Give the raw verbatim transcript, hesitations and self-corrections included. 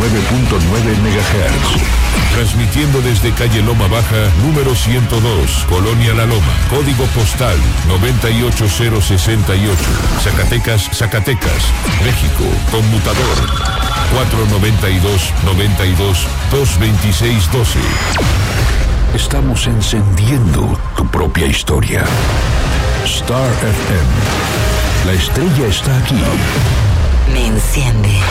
nueve punto nueve megahertz. Transmitiendo desde calle Loma Baja, número ciento dos, Colonia La Loma, código postal noventa y ocho cero sesenta y ocho, Zacatecas, Zacatecas, México, conmutador cuatro noventa y dos, noventa y dos, dos veintiséis doce. Estamos encendiendo tu propia historia. Star F M. La estrella está aquí. Me enciende.